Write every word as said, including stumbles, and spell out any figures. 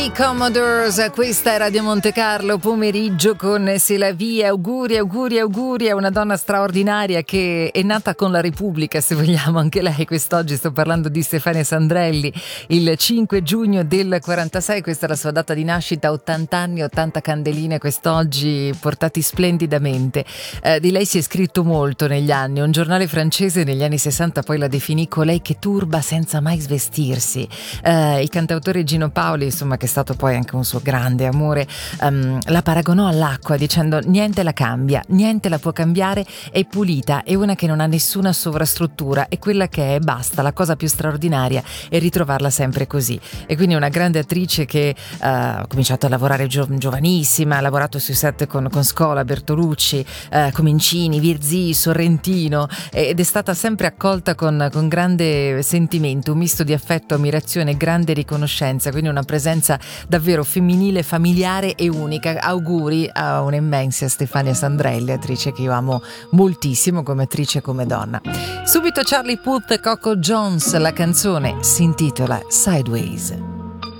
I Commodores, questa è Radio Monte Carlo, pomeriggio con C'est la vie. Auguri, auguri, auguri a una donna straordinaria che è nata con la Repubblica, se vogliamo, anche lei. Quest'oggi sto parlando di Stefania Sandrelli, il cinque giugno del quarantasei, questa è la sua data di nascita, ottanta anni, ottanta candeline quest'oggi portati splendidamente. Eh, di lei si è scritto molto negli anni, un giornale francese negli anni sessanta poi la definì colei che turba senza mai svestirsi. Eh, il cantautore Gino Paoli, insomma, che è stato poi anche un suo grande amore, um, la paragonò all'acqua dicendo niente la cambia, niente la può cambiare, è pulita, è una che non ha nessuna sovrastruttura, è quella che è, basta, la cosa più straordinaria è ritrovarla sempre così. E quindi una grande attrice che uh, ha cominciato a lavorare gio- giovanissima, ha lavorato sui set con, con Scola, Bertolucci, uh, Comincini, Virzì, Sorrentino, ed è stata sempre accolta con, con grande sentimento, un misto di affetto, ammirazione e grande riconoscenza, quindi una presenza davvero femminile, familiare e unica. Auguri a un'immensa Stefania Sandrelli, attrice che io amo moltissimo come attrice e come donna. Subito Charlie Puth e Coco Jones, la canzone si intitola Sideways.